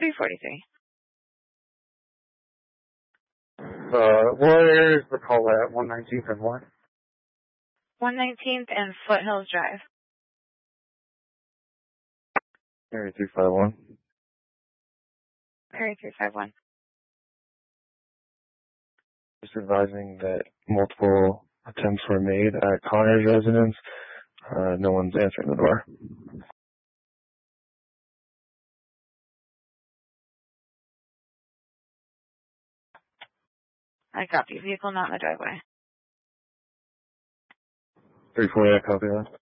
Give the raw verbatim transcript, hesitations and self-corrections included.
three forty-three. Uh, where's the call at? one nineteenth and what? one nineteenth and Foothills Drive. Area three five one. Area three five one. Just advising that multiple attempts were made at Connor's residence. Uh, no one's answering the door. I copy. Vehicle not in the driveway. three forty, I copy that.